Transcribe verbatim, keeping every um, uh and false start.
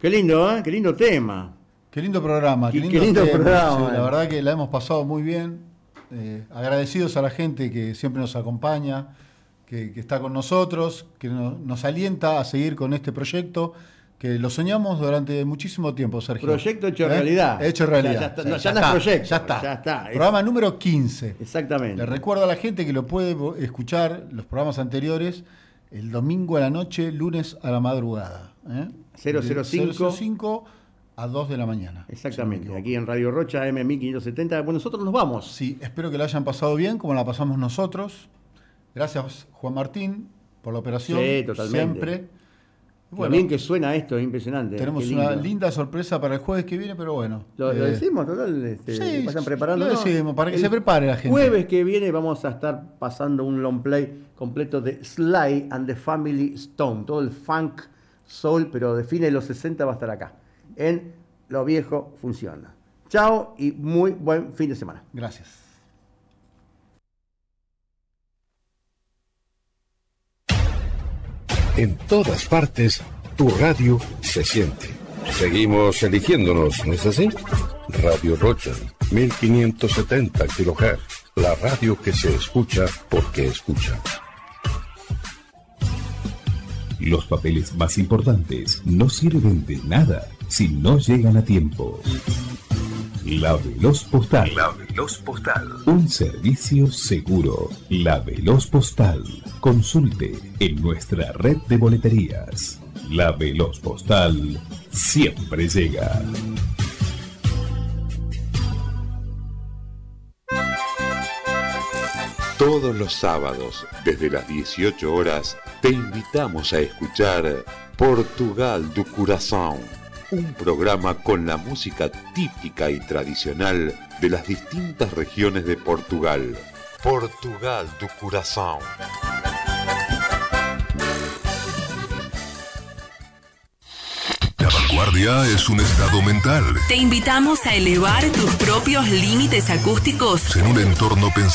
Qué lindo, ¿eh? Qué lindo tema. Qué lindo programa. Qué, qué lindo, qué lindo tema. programa. Sí, la verdad que la hemos pasado muy bien. Eh, agradecidos a la gente que siempre nos acompaña, que, que está con nosotros, que no, nos alienta a seguir con este proyecto, que lo soñamos durante muchísimo tiempo, Sergio. Proyecto hecho ¿Eh? realidad. Hecho realidad. Ya, ya, está, sí, no, ya, ya no está, es proyecto. Ya está. Ya está. Programa número quince. Exactamente. Le recuerdo a la gente que lo puede escuchar los programas anteriores el domingo a la noche, lunes a la madrugada. ¿eh? cero cero cinco a dos de la mañana. Exactamente. Si no aquí en Radio Rocha, M mil quinientos setenta. Bueno, nosotros nos vamos. Sí, espero que la hayan pasado bien, como la pasamos nosotros. Gracias, Juan Martín, por la operación. Sí, totalmente. Siempre. Bueno, bien que suena esto, es impresionante. Tenemos una linda sorpresa para el jueves que viene, pero bueno. ¿Lo, eh, lo decimos, total? Este, sí, vayan preparando. Lo decimos, para que el se prepare la gente. Jueves que viene vamos a estar pasando un long play completo de Sly and the Family Stone. Todo el funk, soul, pero de fines de los sesenta va a estar acá. En Lo Viejo Funciona. Chao y muy buen fin de semana. Gracias. En todas partes, tu radio se siente. Seguimos eligiéndonos, ¿no es así? Radio Rocha, mil quinientos setenta kilohertz. La radio que se escucha porque escucha. Los papeles más importantes no sirven de nada si no llegan a tiempo. La Veloz Postal. La Veloz Postal. Un servicio seguro. La Veloz Postal. Consulte en nuestra red de boleterías. La Veloz Postal siempre llega. Todos los sábados, desde las dieciocho horas, te invitamos a escuchar Portugal do Coração, un programa con la música típica y tradicional de las distintas regiones de Portugal. Portugal do Coração. La vanguardia es un estado mental. Te invitamos a elevar tus propios límites acústicos en un entorno pensado